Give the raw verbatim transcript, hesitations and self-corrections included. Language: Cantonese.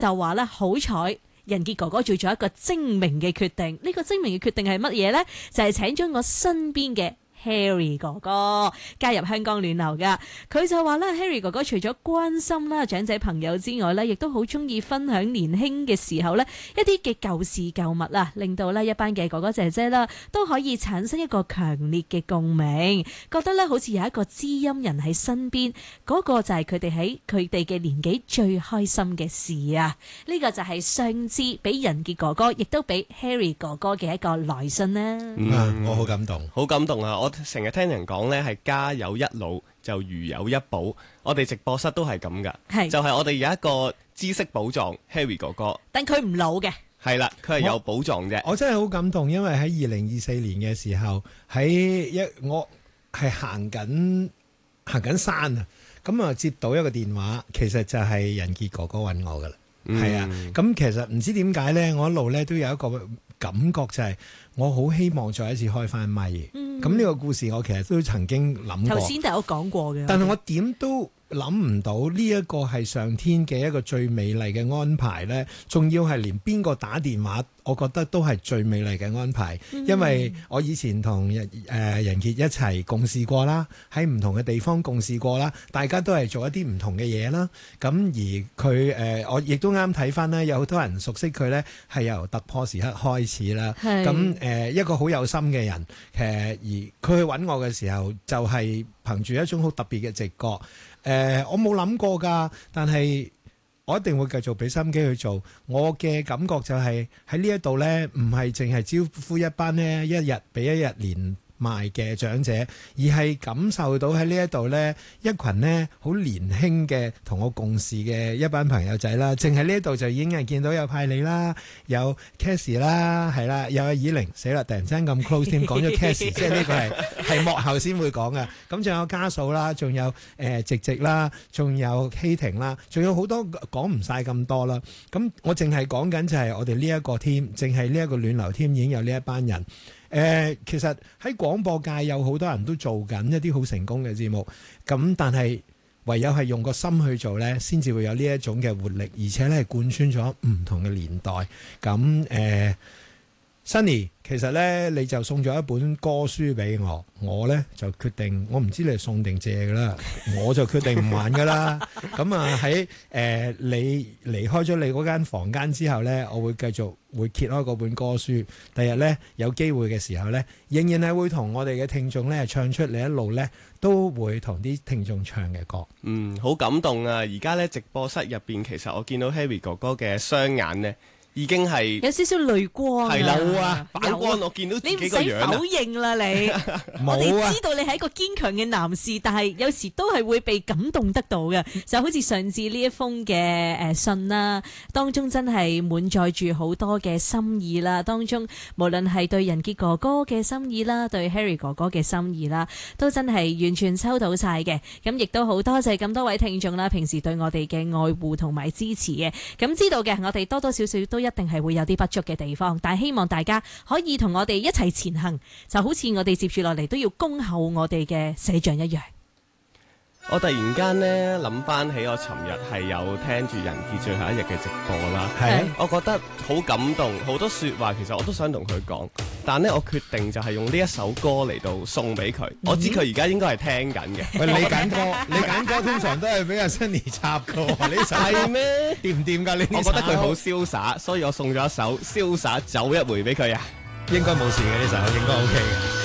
就話咧好彩。仁傑哥哥做咗一個精明嘅決定，呢、這個精明嘅決定係乜嘢呢？就係、是、請咗我身邊嘅 Harry 哥哥加入香港暖流噶。佢就話咧 Harry 哥哥除咗關心啦長者朋友之外咧，亦都好中意分享年輕嘅時候咧一啲嘅舊事舊物啊，令到咧一班嘅哥哥姐姐啦都可以產生一個強烈嘅共鳴，覺得咧好似有一個知音人喺身邊，嗰、那個就係佢哋喺佢哋嘅年紀最開心嘅事啊！呢、這個就係上次俾仁傑哥哥，亦都俾 Harry 哥哥嘅一個來信啦。 嗯，我好感動， 好感動啊！我成日聽人講呢係家有一老就如有一寶，我哋直播室都係咁噶， 係就係我哋有一個知識寶藏 Harry 哥哥， 但佢唔老嘅， 係啦，佢係有寶藏啫。 我真係好感動，因為喺二零二四年嘅時候，喺一我係行緊行緊山啊，咁啊接到一個電話，其實就係仁傑哥哥揾我噶啦，係、嗯、啊，咁其實唔知點解呢，我一路呢都有一個感覺就係我好希望再一次開翻咪。咁呢、嗯、個故事我其實都曾經諗過， 頭先都有講過嘅。 但係我點都諗唔到呢一個係上天嘅一個最美麗嘅安排呢，仲要係連邊個打電話，我覺得都係最美麗嘅安排。嗯、因為我以前同誒仁傑一齊共事過啦，喺唔同嘅地方共事過啦，大家都係做一啲唔同嘅嘢啦。咁而佢誒、呃，我亦都啱睇翻呢，有好多人熟悉佢呢，係由突破時刻開始啦。咁誒、呃、一個好有心嘅人，誒、呃、而佢去揾我嘅時候，就係、是、憑住一種好特別嘅直覺。誒、呃，我冇諗過㗎，但係我一定會繼續俾心機去做。我嘅感覺就係喺呢一度呢，唔係淨係招呼一班呢一日比一日年邁嘅長者，而係感受到喺呢一度呢一群呢好年輕嘅同我共事嘅一班朋友仔啦。淨係呢一度就已經係見到有派利啦，有 Cassie 啦，係啦，有阿以玲，死啦！突然間咁 close 添，講咗 Cassie， 即係呢個係係幕後先會講嘅。咁仲有家嫂啦，仲有誒直直啦，仲有希婷啦，仲有好多講唔晒咁多啦。咁我淨係講緊就係我哋呢一個 team，淨係呢一個暖流 team 已經有呢一班人。誒、呃，其實喺廣播界有好多人都做緊一啲好成功嘅節目，咁但係唯有係用個心去做呢，先至會有呢一種嘅活力，而且咧係貫穿咗唔同嘅年代。咁誒、呃、Sunny，其實呢，你就送咗一本歌書俾我，我呢就決定，我唔知你係送定借噶啦，我就決定唔還噶啦。咁啊喺誒你離開咗你嗰間房間之後呢，我會繼續會揭開嗰本歌書。第日呢，有機會嘅時候呢，仍然係會同我哋嘅聽眾呢唱出你一路呢都會同啲聽眾唱嘅歌。 嗯，好感動啊！而家呢，直播室入邊，其實我見到 Harry 哥哥嘅雙眼呢，已經係有少少淚光啊！ 係啦， 有啊，反光，我見到自己個樣啊！ 你唔使否認啦，你我哋知道你係一個堅強嘅男士，但係有時都係會被感動得到嘅，就好似上次呢一封嘅誒信啦，當中真係滿載住好多嘅心意啦，當中無論係對仁傑哥哥嘅心意啦，對 Harry 哥哥嘅心意啦，都真係完全收到晒嘅。咁亦都好多謝咁多位聽眾啦，平時對我哋嘅愛護同埋支持嘅。咁知道嘅，我哋多多少少都一定係會有啲不足嘅地方，但係希望大家可以同我哋一齊前行，就好似我哋接住落嚟都要恭候我哋嘅社長一樣。 我突然間呢諗翻起我尋日係有聽住仁傑最後一日嘅直播啦，係，我覺得好感動，好多說話其實我都想同佢講，但呢我決定就係用呢一首歌嚟到送俾佢。我知佢而家應該係聽緊嘅。 喂，你揀歌，你揀歌通常都係俾阿 Sunny 插噶，呢首係咩？掂唔掂噶？你我覺得佢好瀟灑，所以我送咗一首《瀟灑走一回》俾佢啊。 應該冇事嘅，呢首應該 OK 嘅。